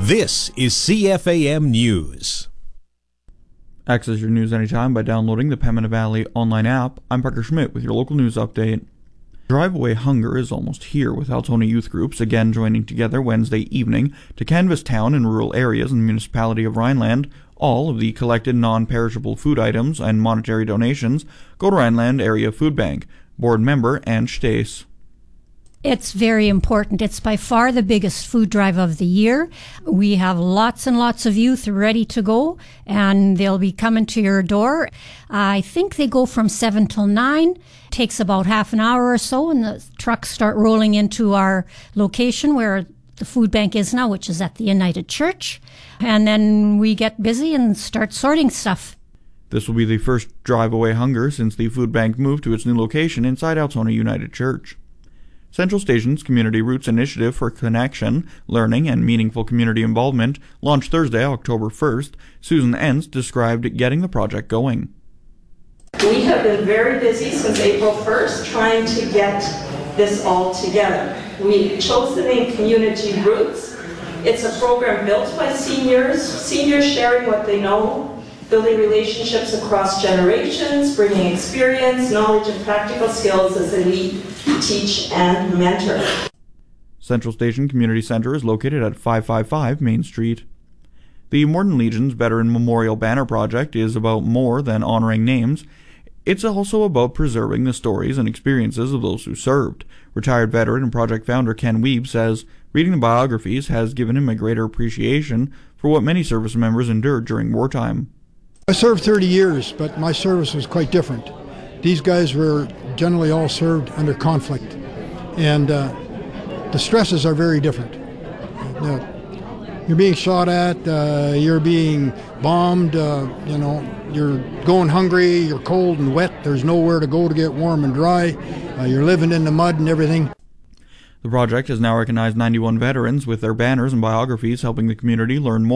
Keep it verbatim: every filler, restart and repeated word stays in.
This is C F A M News. Access your news anytime by downloading the Pembina Valley online app. I'm Parker Schmidt with your local news update. Drive Away Hunger is almost here, with Altona youth groups again joining together Wednesday evening to canvass town and rural areas in the municipality of Rhineland. All of the collected non-perishable food items and monetary donations go to Rhineland Area Food Bank. Board member Anne Stace. It's very important. It's by far the biggest food drive of the year. We have lots and lots of youth ready to go, and they'll be coming to your door. I think they go from seven till nine. Takes about half an hour or so, and the trucks start rolling into our location where the food bank is now, which is at the United Church. And then we get busy and start sorting stuff. This will be the first Drive Away Hunger since the food bank moved to its new location inside Altona United Church. Central Station's Community Roots Initiative for Connection, Learning, and Meaningful Community Involvement launched Thursday, October first. Susan Entz described getting the project going. We have been very busy since April first trying to get this all together. We chose the name Community Roots. It's a program built by seniors, seniors sharing what they know, building relationships across generations, bringing experience, knowledge, and practical skills as they lead, teach, and mentor. Central Station Community Center is located at five fifty-five Main Street. The Morden Legion's Veteran Memorial Banner Project is about more than honoring names. It's also about preserving the stories and experiences of those who served. Retired veteran and project founder Ken Weeb says reading the biographies has given him a greater appreciation for what many service members endured during wartime. I served thirty years, but my service was quite different. These guys were generally all served under conflict, and uh, the stresses are very different. Uh, you're being shot at, uh, you're being bombed, uh, you know, you're going hungry, you're cold and wet, there's nowhere to go to get warm and dry, uh, you're living in the mud and everything. The project has now recognized ninety-one veterans with their banners and biographies, helping the community learn more